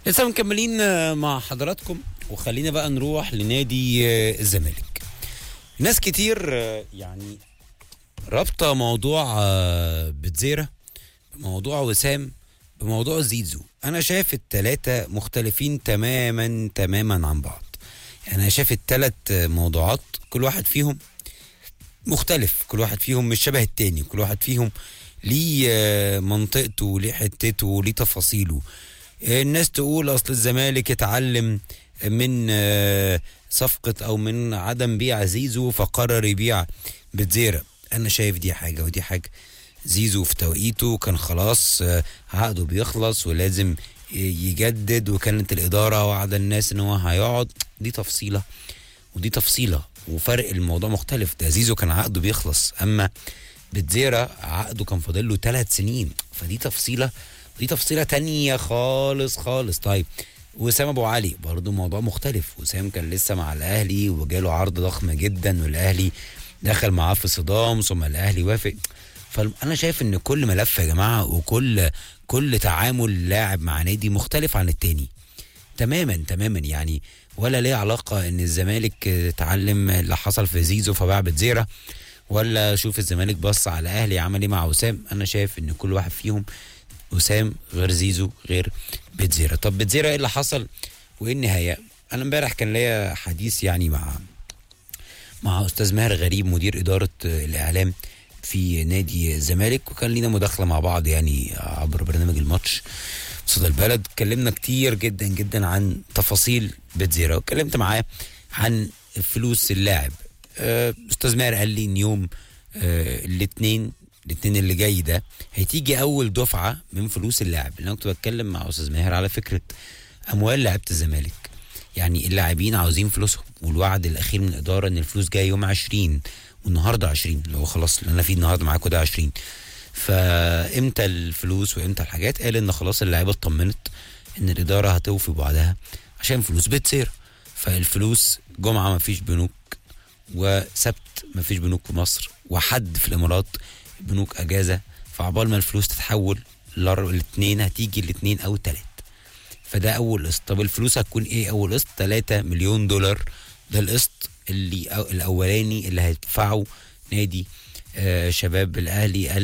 لسه مكملين مع حضراتكم، وخلينا بقى نروح لنادي الزمالك. ناس كتير يعني رابطة موضوع بتزيرة بموضوع وسام بموضوع زيزو. انا شايف التلاتة مختلفين تماما عن بعض. يعني انا شايف التلات موضوعات كل واحد فيهم مختلف، كل واحد فيهم مش شبه التاني، كل واحد فيهم ليه منطقته، ليه حتته، ليه تفاصيله. الناس تقول اصل الزمالك اتعلم من صفقة او من عدم بيع زيزو فقرر يبيع بتزيرة. انا شايف دي حاجة ودي حاجة. زيزو في توقيته كان خلاص عقده بيخلص ولازم يجدد، وكانت الإدارة وعد الناس ان هو هيقعد. دي تفصيلة ودي تفصيلة، وفرق الموضوع مختلف. ده زيزو كان عقده بيخلص، اما بتزيرة عقده كان فاضل له 3 سنين. فدي تفصيلة ودي تفصيلة تانية خالص خالص. طيب وسام ابو علي برضو موضوع مختلف. وسام كان لسه مع الاهلي وجاله عرض ضخم جدا، والاهلي دخل معاه في صدام، ثم الاهلي وافق. فانا شايف ان كل ملف يا جماعه، وكل تعامل لاعب مع نادي مختلف عن التاني تماما يعني. ولا ليه علاقه ان الزمالك اتعلم اللي حصل في زيزو فباع بتزيرة، ولا شوف الزمالك بص على اهلي عمل ايه مع وسام. انا شايف ان كل واحد فيهم، وسام غير زيزو غير بتزيرة. طب بتزيرة ايه اللي حصل وايه النهايه؟ انا امبارح كان ليا حديث يعني مع استاذ ماهر غريب مدير اداره الاعلام في نادي الزمالك، وكان لينا مداخله مع بعض يعني عبر برنامج الماتش صدى البلد. اتكلمنا كتير جدا عن تفاصيل بتزيرة، واتكلمت معاه عن فلوس اللاعب. استاذ ماهر قال لي ان يوم الاثنين اللي جاي ده هتيجي اول دفعه من فلوس اللاعب. انا كنت بتكلم مع استاذ ماهر على فكره اموال لعيبه الزمالك، يعني اللاعبين عاوزين فلوسهم، والوعد الاخير من الاداره ان الفلوس جايه يوم 20 والنهارده 20 اللي هو خلاص اللي انا فيه النهارده معاكم ده 20. فامتى الفلوس وامتى الحاجات؟ قال ان خلاص اللعيبه اطمنت ان الاداره هتوفي بوعدها عشان فلوس بتصير. فالفلوس جمعه مفيش بنوك، وسبت مفيش بنوك في مصر، وحد في الامارات بنوك اجازه. فعبال ما الفلوس تتحول الاثنين هتيجي الاثنين او الثلاث. فده اول قسط. طب الفلوس هتكون ايه؟ اول قسط 3 مليون دولار. ده القسط الاولاني اللي هيدفعه نادي شباب الاهلي